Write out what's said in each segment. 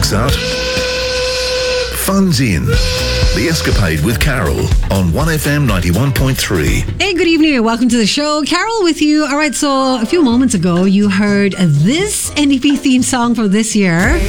checks out, fun's in. The Escapade with Carol on 1FM 91.3. Hey, good evening and welcome to the show. Carol with you. All right, so a few moments ago, you heard this NDP theme song for this year.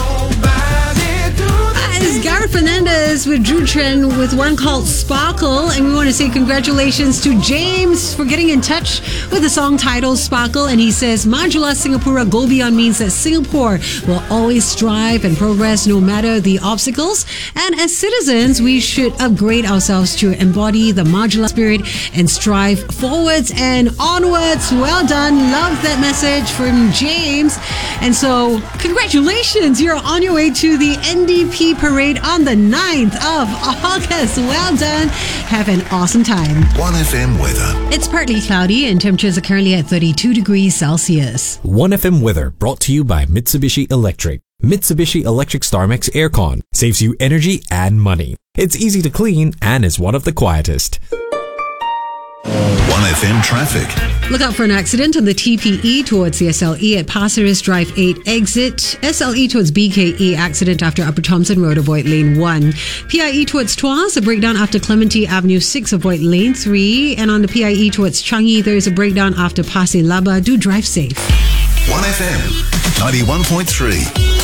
It's Gareth Fernandez with Drew Chen with one called Sparkle. And we want to say congratulations to James for getting in touch with the song titled Sparkle. And he says, Majula Singapura Go Beyond means that Singapore will always strive and progress no matter the obstacles. And as citizens, we should upgrade ourselves to embody the Majula spirit and strive forwards and onwards. Well done. Love that message from James. And so, congratulations. You're on your way to the NDP parade on the 9th of August. Well done. Have an awesome time. 1FM weather. It's partly cloudy and temperatures are currently at 32 degrees Celsius. 1FM weather brought to you by Mitsubishi Electric. Mitsubishi Electric StarMax Aircon saves you energy and money. It's easy to clean and is one of the quietest. 1FM traffic. Look out for an accident on the TPE towards the SLE at Pasir Ris Drive 8 exit. SLE towards BKE, accident after Upper Thomson Road, avoid lane 1. PIE towards Tuas, a breakdown after Clementi Avenue 6, avoid lane 3. And on the PIE towards Changi, there is a breakdown after Pasir Laba. Do drive safe. 1FM 91.3.